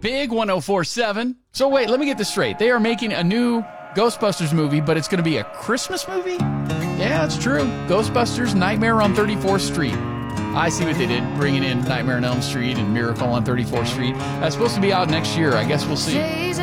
Big 104.7. So wait, let me get this straight. They are making a new Ghostbusters movie, but it's going to be a Christmas movie? Yeah, that's true. Ghostbusters Nightmare on 34th Street. I see what they did, bringing in Nightmare on Elm Street and Miracle on 34th Street. That's supposed to be out next year. I guess we'll see.